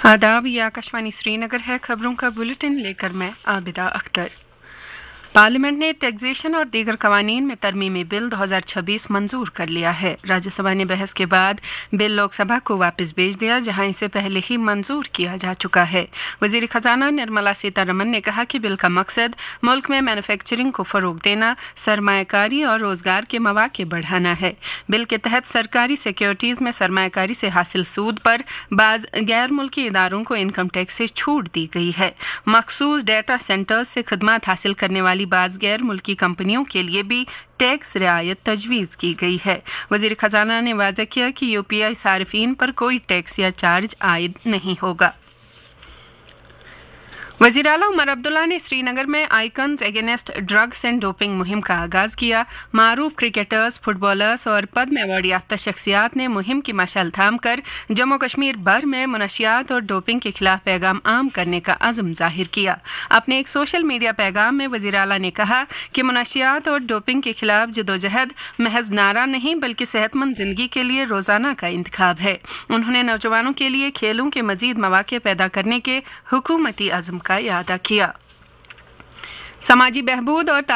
आदाब, ये आकाशवाणी श्रीनगर है। खबरों का बुलेटिन लेकर मैं आबिदा अख्तर। पार्लियामेंट ने टैक्सेशन और दीगर कवानीन में तरमीमी बिल 2026 मंजूर कर लिया है। राज्यसभा ने बहस के बाद बिल लोकसभा को वापस भेज दिया, जहां इसे पहले ही मंजूर किया जा चुका है। वजीर खजाना निर्मला सीतारमण ने कहा कि बिल का मकसद मुल्क में मैन्युफैक्चरिंग को फरोग देना, सरमायाकारी और रोजगार के मौके बढ़ाना है। बिल के तहत सरकारी सिक्योरिटीज में सरमायाकारी से हासिल सूद पर बाज गैर मुल्की इदारों को इनकम टैक्स से छूट दी गई है। मखसूस डेटा सेंटर्स से खदमात हासिल करने वाली बाज गैर मुल्की कंपनियों के लिए भी टैक्स रियायत तजवीज़ की गई है। वज़ीर खजाना ने वाज़ेह किया कि यूपीआई सार्फिन पर कोई टैक्स या चार्ज आयद नहीं होगा। वज़ीर आला उमर अब्दुल्ला ने श्रीनगर में icons against drugs and doping मुहिम का आगाज़ किया। मारूफ क्रिकेटर्स, फुटबॉलर्स और पद्म अवार्ड याफ्ता शख्सियात ने मुहिम की मशाल थाम कर जम्मू कश्मीर भर में मुनशियात और डोपिंग के खिलाफ पैगाम आम करने का अज़्म जाहिर किया। अपने एक सोशल मीडिया पैगाम में वज़ीर आला ने कहा कि मुनशियात और डोपिंग के खिलाफ जदोजहद महज नारा नहीं बल्कि सेहतमंद जिंदगी के लिए रोज़ाना का इंतखाब है। उन्होंने नौजवानों के लिए खेलों के मजीद मौके पैदा करने के हुकूमती अज़्म का इयादा किया। समाजी बहबूद और